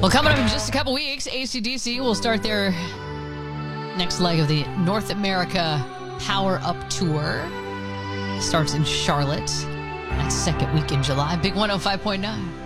Well, coming up in just a couple weeks, AC/DC will start their next leg of the North America Power Up Tour. Starts in Charlotte. That second week in July. Big 105.9.